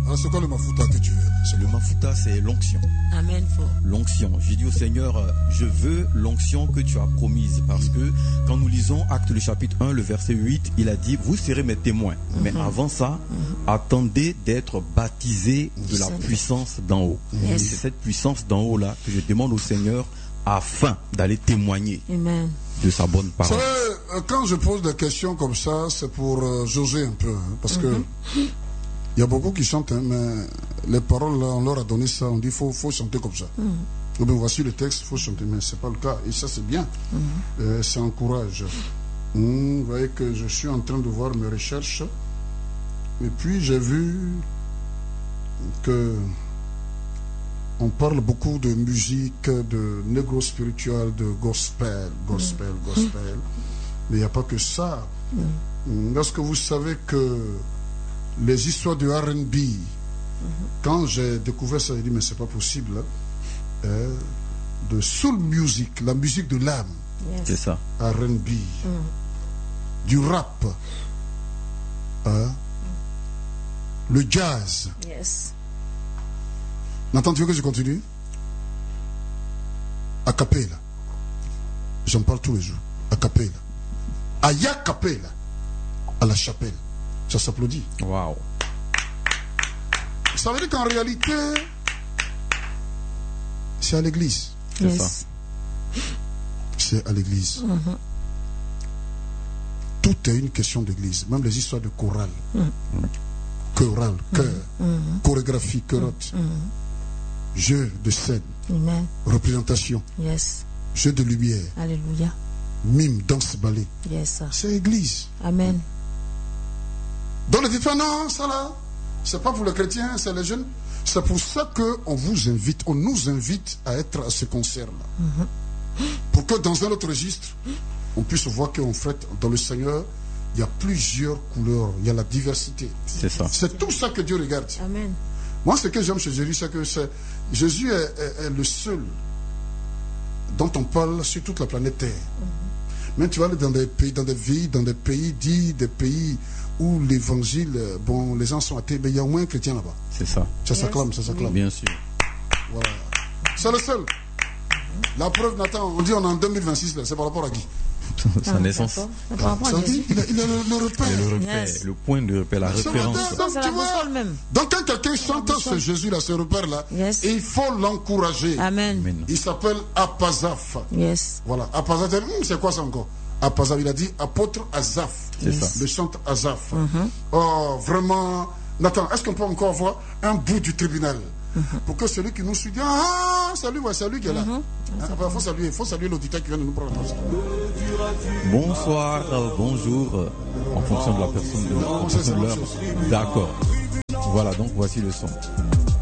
Alors c'est quoi le mafuta que tu veux? Le mafuta, c'est l'onction. Amen. L'onction. J'ai dit au Seigneur, je veux l'onction que tu as promise. Parce que quand nous lisons Actes le chapitre 1, le verset 8, il a dit, vous serez mes témoins. Mais avant ça, attendez d'être baptisés de la puissance d'en haut. Et c'est cette puissance d'en haut là que je demande au Seigneur afin d'aller témoigner de sa bonne parole. Vous savez, quand je pose des questions comme ça, c'est pour jauger un peu. Parce que il y a beaucoup qui chantent, mais les paroles, là, on leur a donné ça, on dit faut chanter comme ça. Ou bien voici le texte, il faut chanter, mais ce n'est pas le cas. Et ça, c'est bien. Ça encourage. Vous voyez que je suis en train de voir mes recherches. Et puis, j'ai vu que on parle beaucoup de musique, de négro spirituel, de gospel. Mais il n'y a pas que ça. Lorsque vous savez que les histoires de R&B, quand j'ai découvert ça, j'ai dit mais c'est pas possible. De soul music, la musique de l'âme, c'est ça. R&B, du rap, le jazz. Nathan, tu veux que je continue? A cappella. J'en parle tous les jours. A cappella. Aya cappella. À la chapelle. Ça s'applaudit. Waouh. Ça veut dire qu'en réalité, c'est à l'église. C'est ça. C'est à l'église. Tout est une question d'église. Même les histoires de chorale. Chorale, chœur, chorégraphie, chœurote. Jeu de scène. Représentation. Jeu de lumière. Alléluia. Mime, danse, ballet. C'est l'église. Amen. Donc les dites non, ça là, c'est pas pour les chrétiens, c'est les jeunes. C'est pour ça qu'on vous invite, on nous invite à être à ce concert-là. Pour que dans un autre registre, on puisse voir qu'en fait, dans le Seigneur, il y a plusieurs couleurs, il y a la diversité. C'est ça. C'est tout ça que Dieu regarde. Amen. Moi, ce que j'aime chez Jésus, c'est que Jésus est le seul dont on parle sur toute la planète Terre. Mais tu vas aller dans des pays, dans des pays dits, des pays où l'évangile, bon, les gens sont athées, mais il y a au moins un chrétien là-bas. C'est ça. Ça s'acclame, ça s'acclame. Bien sûr. Voilà. C'est le seul. La preuve, Nathan, on dit on est en 2026, là, c'est par rapport à qui? Sa naissance. Il a le repère. Le point de repère, la référence. Donc quand quelqu'un chante ce Jésus-là, ce repère-là, il faut l'encourager. Amen. Il s'appelle Apazaf. Voilà. Apazaf, c'est quoi ça encore? Apazaf, il a dit apôtre Azaf. C'est ça. Le chante Azaf. Oh, vraiment. Nathan, est-ce qu'on peut encore voir un bout du tribunal? Pour que celui qui nous suit dit c'est lui qui est là. Il faut saluer l'auditeur qui vient de nous prendre. Bonsoir, bonjour, en fonction de la personne de l'heure. D'accord. Voilà, donc voici le son.